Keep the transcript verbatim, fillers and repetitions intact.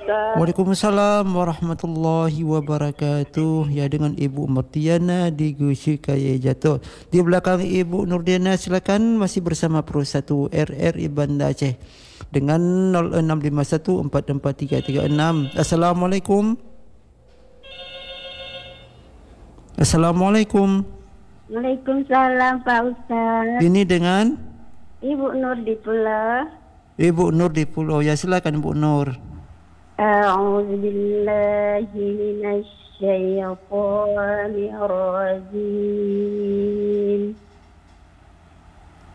Ustaz. Waalaikumsalam warahmatullahi wabarakatuh. Ya, dengan Ibu Martiana di Gusi Kaya Jatuh. Di belakang Ibu Nurdiana, silakan, masih bersama Pro satu R R I Banda Aceh dengan nol enam lima satu empat empat tiga tiga enam. Assalamualaikum. Assalamualaikum. Waalaikumsalam Pak Ustaz. Ini dengan Ibu Nur di Pulau. Ibu Nur di Pulau. Ya, silakan Ibu Nur. A'udzu billahi minasy syaithanir rajim.